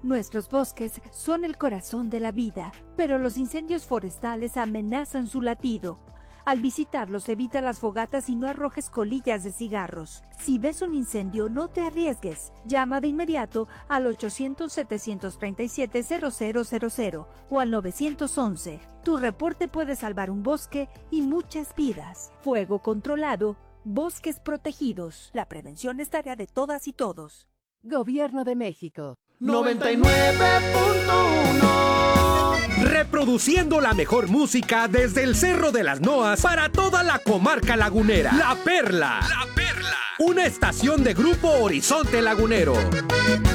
Nuestros bosques son el corazón de la vida, pero los incendios forestales amenazan su latido. Al visitarlos, evita las fogatas y no arrojes colillas de cigarros. Si ves un incendio, no te arriesgues. Llama de inmediato al 800-737-0000 o al 911. Tu reporte puede salvar un bosque y muchas vidas. Fuego controlado, bosques protegidos. La prevención es tarea de todas y todos. Gobierno de México. 99.1. Reproduciendo la mejor música desde el Cerro de las Noas para toda la comarca lagunera. La Perla. La Perla. Una estación de Grupo Horizonte Lagunero.